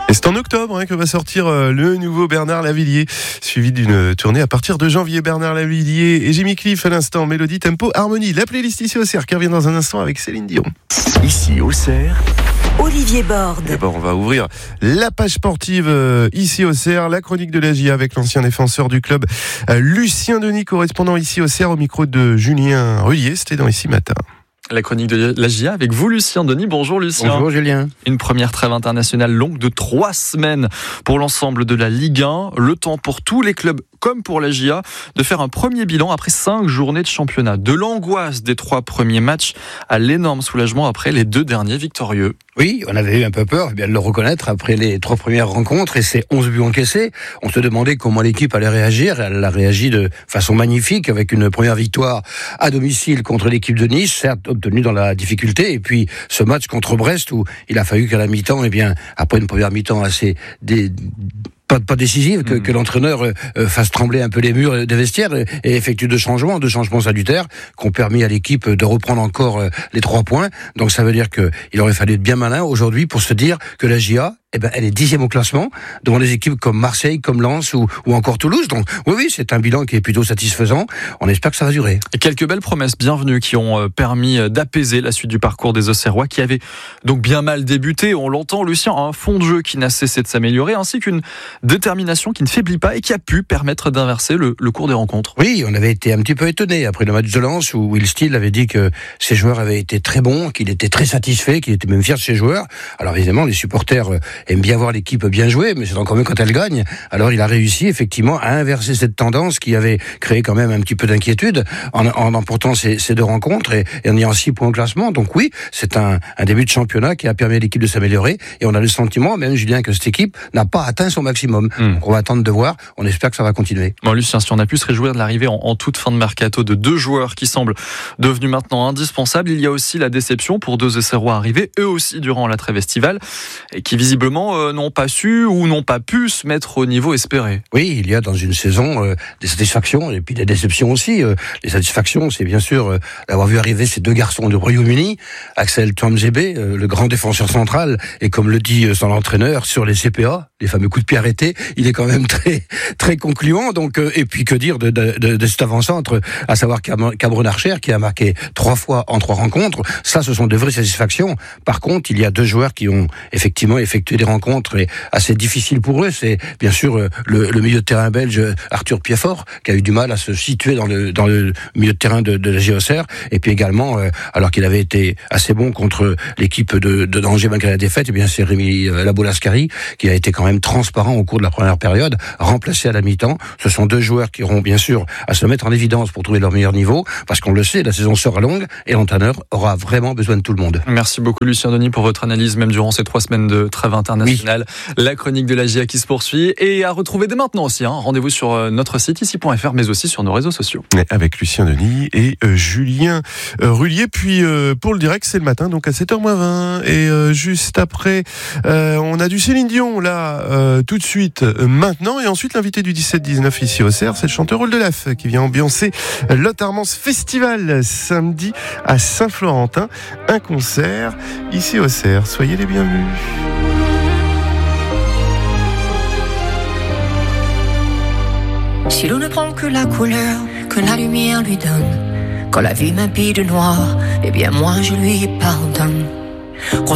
Et c'est en octobre que va sortir le nouveau Bernard Lavilliers, suivi d'une tournée à partir de janvier. Bernard Lavilliers et Jimmy Cliff à l'instant, mélodie, tempo, harmonie. La playlist ici au CERF qui revient dans un instant avec Céline Dion. Ici au CERF, Olivier Borde. D'abord, on va ouvrir la page sportive ici au CERF, la chronique de la GIA avec l'ancien défenseur du club Lucien Denis, correspondant ici au CERF au micro de Julien Rullier. C'était dans Ici Matin. La chronique de la GIA avec vous, Lucien Denis. Bonjour Lucien. Bonjour Julien. Une première trêve internationale longue de 3 semaines pour l'ensemble de la Ligue 1. Le temps pour tous les clubs, comme pour la GIA, de faire un premier bilan après 5 journées de championnat. De l'angoisse des 3 premiers matchs à l'énorme soulagement après les 2 derniers victorieux. Oui, on avait eu un peu peur, bien de le reconnaître, après les 3 premières rencontres et ces 11 buts encaissés. On se demandait comment l'équipe allait réagir. Elle a réagi de façon magnifique avec une première victoire à domicile contre l'équipe de Nice, certes obtenue dans la difficulté. Et puis ce match contre Brest où il a fallu qu'à la mi-temps, après une première mi-temps assez pas décisive, que l'entraîneur fasse trembler un peu les murs des vestiaires et effectue 2 changements salutaires qui ont permis à l'équipe de reprendre encore les 3 points. Donc ça veut dire qu'il aurait fallu être bien malin aujourd'hui pour se dire que la GIA, elle est 10e au classement, devant des équipes comme Marseille, comme Lens ou encore Toulouse. Donc oui, c'est un bilan qui est plutôt satisfaisant. On espère que ça va durer. Et quelques belles promesses bienvenues qui ont permis d'apaiser la suite du parcours des Auxerrois qui avaient donc bien mal débuté. On l'entend, Lucien, un fond de jeu qui n'a cessé de s'améliorer, ainsi qu'une détermination qui ne faiblit pas et qui a pu permettre d'inverser le cours des rencontres. Oui, on avait été un petit peu étonnés après le match de Lens où Will Steele avait dit que ses joueurs avaient été très bons, qu'il était très satisfait, qu'il était même fier de ses joueurs. Alors évidemment, les supporters aiment bien voir l'équipe bien jouer, mais c'est encore mieux quand elle gagne. Alors il a réussi effectivement à inverser cette tendance qui avait créé quand même un petit peu d'inquiétude en emportant ces 2 rencontres et en ayant 6 points au classement. Donc oui, c'est un début de championnat qui a permis à l'équipe de s'améliorer et on a le sentiment, même Julien, que cette équipe n'a pas atteint son maximum. Donc on va attendre de voir, on espère que ça va continuer. Bon Lucien, si on a pu se réjouir de l'arrivée en toute fin de mercato de 2 joueurs qui semblent devenus maintenant indispensables, il y a aussi la déception pour 2 Auxerrois arrivés, eux aussi durant la trêve estivale, et qui visiblement n'ont pas su ou n'ont pas pu se mettre au niveau espéré. Oui, il y a dans une saison des satisfactions et puis des déceptions aussi. Les satisfactions, c'est bien sûr d'avoir vu arriver ces 2 garçons du Royaume-Uni, Axel Tuanzebe, le grand défenseur central, et comme le dit son entraîneur, sur les CPA, les fameux coups de pied arrêtés, il est quand même très très concluant. Donc et puis que dire de cet avant-centre, à savoir Cameron Archer qui a marqué 3 fois en 3 rencontres. Ça, ce sont de vraies satisfactions. Par contre, il y a 2 joueurs qui ont effectivement effectué des rencontres assez difficiles pour eux. C'est bien sûr le milieu de terrain belge Arthur Piefort qui a eu du mal à se situer dans le milieu de terrain de la GIA, et puis également alors qu'il avait été assez bon contre l'équipe de Angers malgré la défaite, et bien c'est Rémi Labolascari qui a été quand même transparent au cours de la première période, remplacé à la mi-temps. Ce sont 2 joueurs qui auront bien sûr à se mettre en évidence pour trouver leur meilleur niveau, parce qu'on le sait, la saison sera longue et l'entraîneur aura vraiment besoin de tout le monde. Merci beaucoup Lucien Denis pour votre analyse, même durant ces 3 semaines de trêve internationale. Oui. La chronique de la GIA qui se poursuit et à retrouver dès maintenant aussi. Rendez-vous sur notre site ici.fr, mais aussi sur nos réseaux sociaux. Avec Lucien Denis et Julien Rullier. Puis pour le direct, c'est le matin, donc à 7h20. Et juste après, on a du Céline Dion là tout de suite maintenant. Et ensuite, l'invité du 17-19 ici au CERF, c'est le chanteur Oldelaf qui vient ambiancer l'Otarmance Festival samedi à Saint-Florentin. Un concert ici au CERF. Soyez les bienvenus. Si l'on ne prend que la couleur que la lumière lui donne, quand la vie m'habille de noir, eh bien moi je lui pardonne.